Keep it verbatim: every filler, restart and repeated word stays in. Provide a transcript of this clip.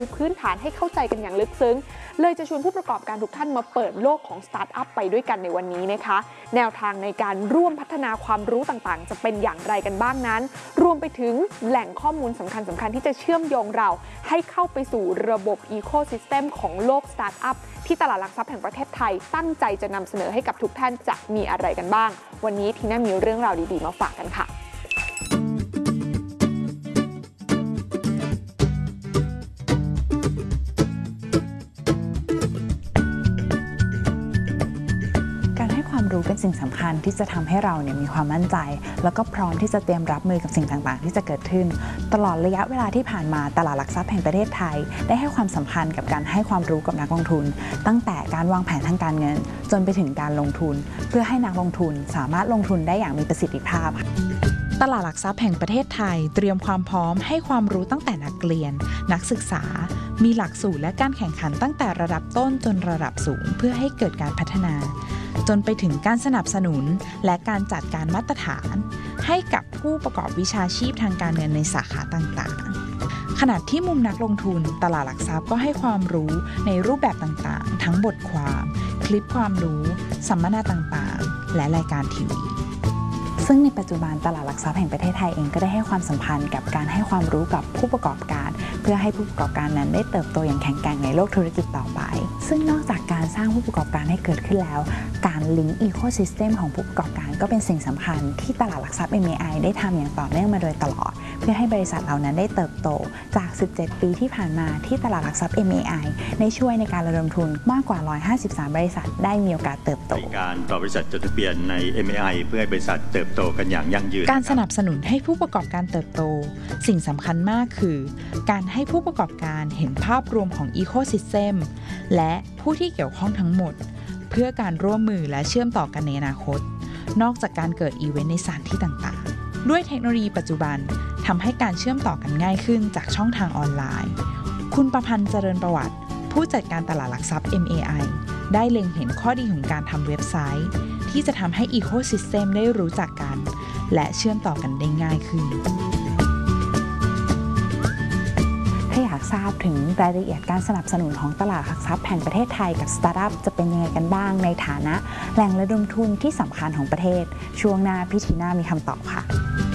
พื้นฐานให้เข้าใจกันอย่างลึกซึ้งเลยจะชวนผู้ประกอบการทุกท่านมาเปิดโลกของสตาร์ทอัพไปด้วยกันในวันนี้นะคะแนวทางในการร่วมพัฒนาความรู้ต่างๆจะเป็นอย่างไรกันบ้างนั้นรวมไปถึงแหล่งข้อมูลสำคัญสำคัญที่จะเชื่อมโยงเราให้เข้าไปสู่ระบบอีโคซิสเต็มของโลกสตาร์ทอัพที่ตลาดหลักทรัพย์แห่งประเทศไทยตั้งใจจะนำเสนอให้กับทุกท่านจะมีอะไรกันบ้างวันนี้ทีน่ามีเรื่องราวดีๆมาฝากกันค่ะความรู้เป็นสิ่งสำคัญที่จะทำให้เราเนี่ยมีความมั่นใจแล้วก็พร้อมที่จะเตรียมรับมือกับสิ่งต่างๆที่จะเกิดขึ้นตลอดระยะเวลาที่ผ่านมาตลาดหลักทรัพย์แห่งประเทศไทยได้ให้ความสำคัญกับการให้ความรู้กับนักลงทุนตั้งแต่การวางแผนทางการเงินจนไปถึงการลงทุนเพื่อให้นักลงทุนสามารถลงทุนได้อย่างมีประสิทธิภาพตลาดหลักทรัพย์แห่งประเทศไทยเตรียมความพร้อมให้ความรู้ตั้งแต่นักเรียนนักศึกษามีหลักสูตรและการแข่งขันตั้งแต่ระดับต้นจนระดับสูงเพื่อให้เกิดการพัฒนาจนไปถึงการสนับสนุนและการจัดการมาตรฐานให้กับผู้ประกอบวิชาชีพทางการเงินในสาขาต่างๆขณะที่มุมนักลงทุนตลาดหลักทรัพย์ก็ให้ความรู้ในรูปแบบต่างๆทั้งบทความคลิปความรู้สัมมนาต่างๆและรายการทีวีซึ่งในปัจจุบันตลาดหลักทรัพย์แห่งประเทศไทยเองก็ได้ให้ความสัมพันธ์กับการให้ความรู้กับผู้ประกอบการเพื่อให้ผู้ประกอบการนั้นได้เติบโตอย่างแข็งแกร่งในโลกธุรกิจต่อไปซึ่งนอกจากการสร้างผู้ประกอบการให้เกิดขึ้นแล้วการลิงก์อีโคซิสเต็มของผู้ประกอบการก็เป็นสิ่งสำคัญที่ตลาดหลักทรัพย์ เอ็ม เอ ไอ ได้ทำอย่างต่อเนื่องมาโดยตลอดเพื่อให้บริษัทเหล่านั้นได้เติบโตจากสิบเจ็ดปีที่ผ่านมาที่ตลาดหลักทรัพย์ เอ็ม เอ ไอ ได้ช่วยในการระดมทุนมากกว่าหนึ่งร้อยห้าสิบสามบริษัทได้มีโอกาสเติบโตการต่อบริษัทจดทะเบียนใน เอ็ม เอ ไอ เพื่อให้บริษัทเติบโตกันอย่างยั่งยืนการสนับสนุนให้ผู้ประกอบการเติบโตสิ่งสำคัญมากคือการให้ผู้ประกอบการเห็นภาพรวมของอีโคซิสเต็มและผู้ที่เกี่ยวข้องทั้งหมดเพื่อการร่วมมือและเชื่อมต่อกันในอนาคตนอกจากการเกิดอีเวนต์ในสถานที่ต่างๆด้วยเทคโนโลยีปัจจุบันทำให้การเชื่อมต่อกันง่ายขึ้นจากช่องทางออนไลน์คุณประพันธ์เจริญประวัติผู้จัดการตลาดหลักทรัพย์ เอ็ม เอ ไอ ได้เล็งเห็นข้อดีของการทำเว็บไซต์ที่จะทำให้อีโคซิสเต็มได้รู้จักกันและเชื่อมต่อกันได้ง่ายขึ้นถ้าอยากทราบถึงรายละเอียดการสนับสนุนของตลาดหลักทรัพย์แห่งประเทศไทยกับสตาร์ทอัพจะเป็นยังไงกันบ้างในฐานะแหล่งระดมทุนที่สำคัญของประเทศช่วงหน้าพี่ทีน่ามีคำตอบค่ะ